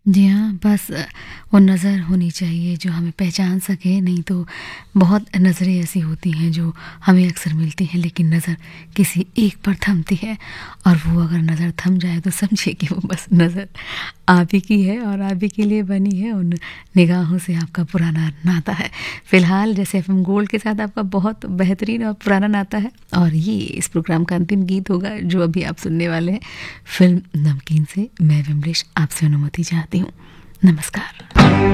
जी हाँ, बस वो नज़र होनी चाहिए जो हमें पहचान सके, नहीं तो बहुत नज़रें ऐसी होती हैं जो हमें अक्सर मिलती हैं, लेकिन नज़र किसी एक पर थमती है और वो अगर नज़र थम जाए तो समझिए कि वो बस नज़र आप ही की है और आप ही के लिए बनी है, उन निगाहों से आपका पुराना नाता है। फ़िलहाल जैसे एफ़एम गोल्ड के साथ आपका बहुत बेहतरीन और पुराना नाता है और ये इस प्रोग्राम का अंतिम गीत होगा जो अभी आप सुनने वाले हैं। फ़िल्म नमकीन से मैं विमलेश आपसे अनुमति चाहती हूँ। नमस्कार।